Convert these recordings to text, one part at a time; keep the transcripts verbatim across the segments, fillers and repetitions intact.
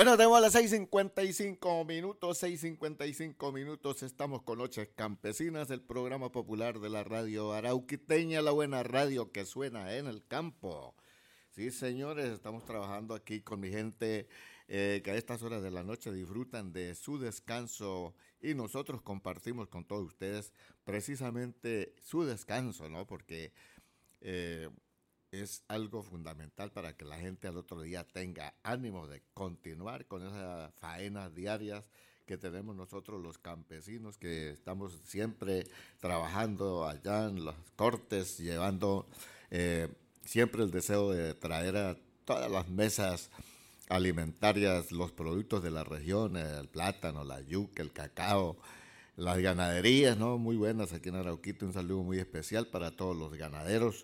Bueno, tenemos las seis cincuenta y cinco minutos, seis cincuenta y cinco minutos, estamos con Noches Campesinas, el programa popular de la radio arauquiteña, la buena radio que suena en el campo. Sí, señores, estamos trabajando aquí con mi gente eh, que a estas horas de la noche disfrutan de su descanso y nosotros compartimos con todos ustedes precisamente su descanso, ¿no? Porque eh, es algo fundamental para que la gente al otro día tenga ánimo de continuar con esas faenas diarias que tenemos nosotros los campesinos, que estamos siempre trabajando allá en los cortes, llevando eh, siempre el deseo de traer a todas las mesas alimentarias los productos de la región, el plátano, la yuca, el cacao, las ganaderías, ¿no? Muy buenas aquí en Arauquita, un saludo muy especial para todos los ganaderos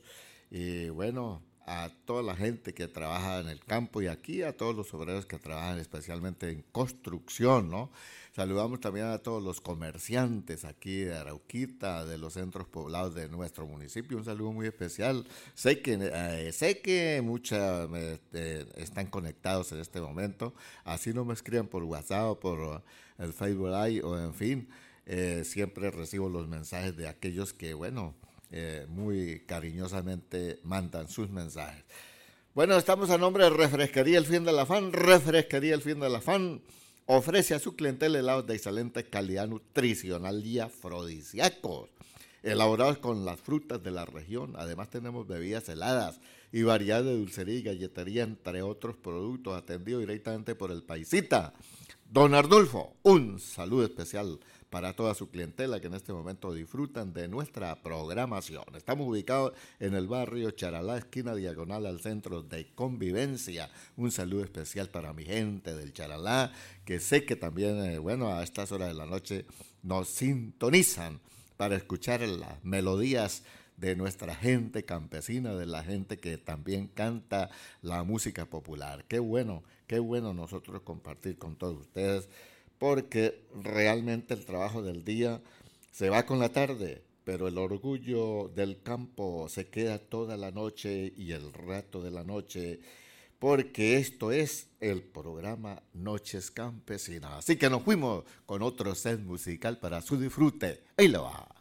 y bueno, a toda la gente que trabaja en el campo y aquí a todos los obreros que trabajan especialmente en construcción, ¿no? Saludamos también a todos los comerciantes aquí de Arauquita, de los centros poblados de nuestro municipio, un saludo muy especial. Sé que, eh, sé que muchas eh, están conectados en este momento, así no me escriban por WhatsApp o por el Facebook Live o en fin, eh, siempre recibo los mensajes de aquellos que, bueno, Eh, muy cariñosamente mandan sus mensajes. Bueno, estamos a nombre de Refresquería El Fin del Afán. Refresquería El Fin del Afán ofrece a su clientela helados de excelente calidad nutricional y afrodisíacos, elaborados con las frutas de la región. Además tenemos bebidas heladas y variedad de dulcería y galletería, entre otros productos, atendido directamente por el paisita Don Arnulfo. Un saludo especial para toda su clientela que en este momento disfrutan de nuestra programación. Estamos ubicados en el barrio Charalá, esquina diagonal al Centro de Convivencia. Un saludo especial para mi gente del Charalá, que sé que también, eh, bueno, a estas horas de la noche nos sintonizan para escuchar las melodías de nuestra gente campesina, de la gente que también canta la música popular. Qué bueno, qué bueno nosotros compartir con todos ustedes, porque realmente el trabajo del día se va con la tarde, pero el orgullo del campo se queda toda la noche y el rato de la noche, porque esto es el programa Noches Campesinas. Así que nos fuimos con otro set musical para su disfrute. Ahí lo va.